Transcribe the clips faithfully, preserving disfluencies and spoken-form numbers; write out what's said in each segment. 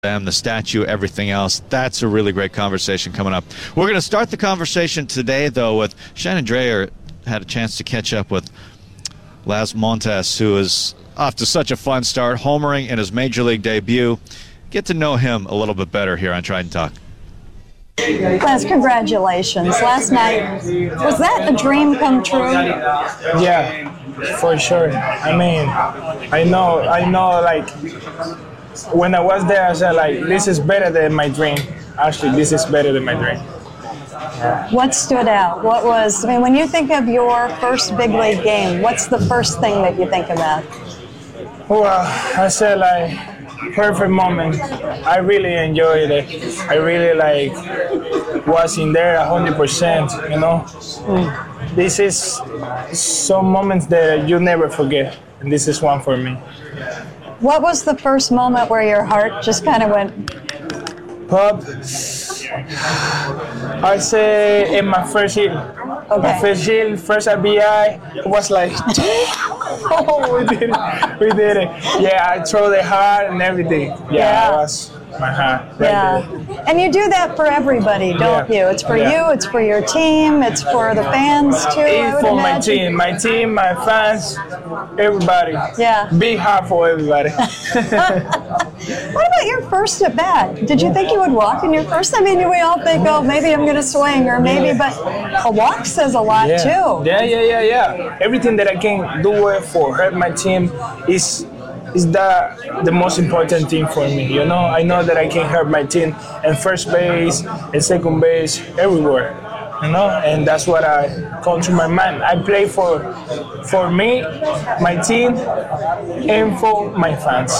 them, the statue, everything else. That's a really great conversation coming up. We're going to start the conversation today, though, with Shannon Drayer. Had a chance to catch up with Las Montes, who is off to such a fun start, homering in his Major League debut. Get to know him a little bit better here on Try and Talk. Les, congratulations. Last night, was that a dream come true? Yeah, for sure. I mean, I know, I know, like, when I was there, I said, like, this is better than my dream. Actually, this is better than my dream. Yeah. What stood out? What was, I mean, when you think of your first big league game, what's the first thing that you think about? Well, I said, like, perfect moment. I really enjoyed it. I really, like, was in there one hundred percent, you know? Mm. This is some moments that you never forget, and this is one for me. What was the first moment where your heart just kind of went pop? I say in my first hit. Okay. My first hit, first R B I, was like, oh, we did it, we did it. Yeah, I throw it hard and everything. Yeah, yeah. It was my heart. Right yeah, there. And you do that for everybody, don't yeah. you? It's for yeah. you, it's for your team, it's for the fans too. It's I would for imagine. my team, my team, my fans, everybody. Yeah. Big heart for everybody. What about your first at bat? Did you think you would walk in your first? I mean, we all think, oh, maybe I'm going to swing, or maybe, but a walk says a lot yeah. too. Yeah, yeah, yeah, yeah. Everything that I can do it for help my team is is the the most important thing for me. You know, I know that I can help my team in first base, in second base, everywhere. You know, and that's what I come to my mind. I play for for me, my team, and for my fans.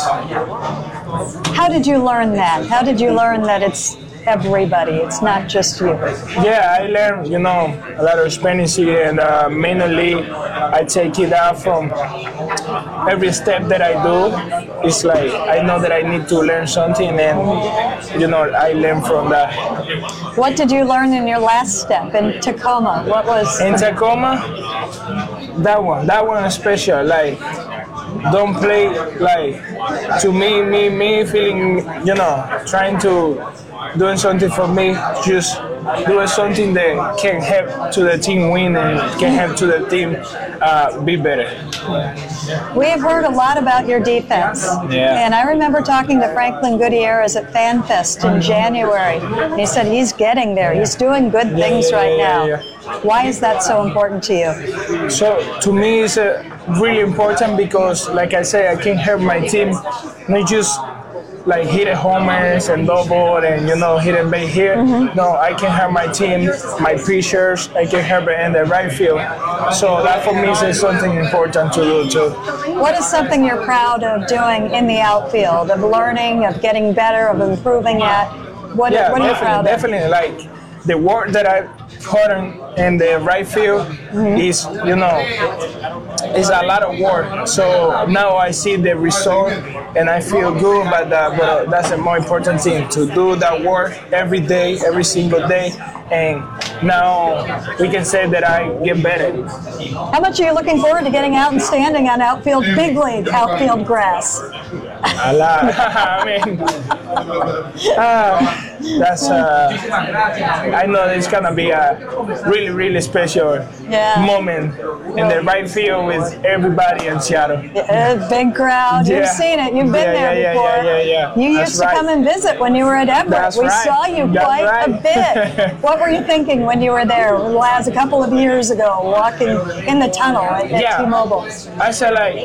How did you learn that? How did you learn that it's everybody, it's not just you? Yeah, I learned, you know, a lot of Spanish here, and uh, mainly I take it out from every step that I do. It's like I know that I need to learn something, and you know, I learn from that. What did you learn in your last step in Tacoma? What was in Tacoma? That one, that one is special. Like, don't play like to me, me, me feeling, you know, trying to doing something for me, just doing something that can help to the team win and can help to the team uh, be better. We've heard a lot about your defense. Yeah. And I remember talking to Franklin Gutierrez at FanFest in January. And he said he's getting there. He's doing good things yeah, right yeah, now. yeah, yeah. Why is that so important to you? So to me, it's uh, really important because, like I said, I can help my team not just like hitting homers and double and, you know, hitting base here. Mm-hmm. No, I can help my team, my pitchers, I can help it in the right field. So that for me is something important to do too. What is something you're proud of doing in the outfield, of learning, of getting better, of improving at? What, yeah, what are you proud of? Definitely, like the work that I put in, in the right field mm-hmm. is, you know, it's a lot of work. So now I see the result and I feel good about that. But that's the more important thing, to do that work every day, every single day. And now we can say that I get better. How much are you looking forward to getting out and standing on outfield, big league outfield grass? A lot. I mean, uh, that's, uh, I know it's going to be a really, really special yeah. moment in the right field with everybody in Seattle. Yeah, big crowd. Yeah. You've seen it. You've been yeah, there yeah, before. Yeah, yeah, yeah, yeah. You That's used to right. come and visit when you were at Everett. That's we right. saw you That's quite right. a bit. What were you thinking when you were there last a couple of years ago, walking in the tunnel at, at yeah. T-Mobile? I said, like,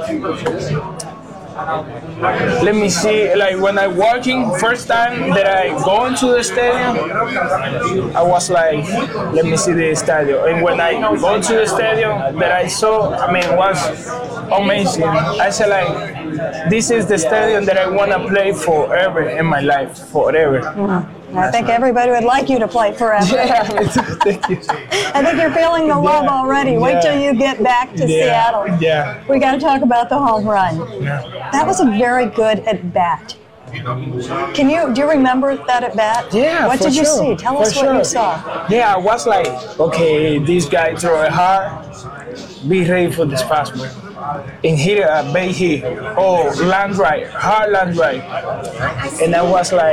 let me see, like when I walking first time that I go into the stadium, I was like, let me see the stadium. And when I go to the stadium that I saw, I mean, it was amazing. I said, like, this is the stadium that I want to play forever in my life, forever. Mm-hmm. I think everybody would like you to play forever. Yeah, thank you. I think you're feeling the love yeah, already. Wait yeah. till you get back to yeah, Seattle. Yeah. We got to talk about the home run. Yeah. That was a very good at bat. Can you do you remember that at bat? Yeah. What for did you sure. see? Tell for us what sure. you saw. Yeah, I was like, okay, this guy throw it hard. Be ready for this fastball. And hit a base hit. Oh, land right, hard land right. And I was like,